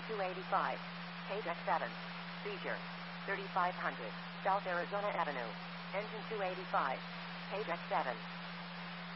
285. Page X7. Seizure. 3500. South Arizona Avenue. Engine 285. Page X7.